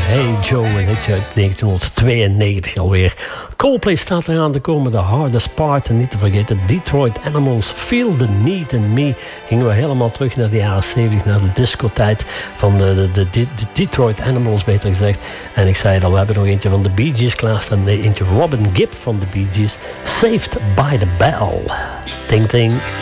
Hey Joe, een hitje uit 1992 alweer. Coldplay staat eraan te komen, The Hardest Part. En niet te vergeten, Detroit Animals, Feel the Need in Me. Gingen we helemaal terug naar de jaren 70, naar de discotijd van de Detroit Animals, beter gezegd. En ik zei het al, we hebben nog eentje van de Bee Gees klaarstaan. Eentje Robin Gibb van de Bee Gees, Saved by the Bell. Ding, ding.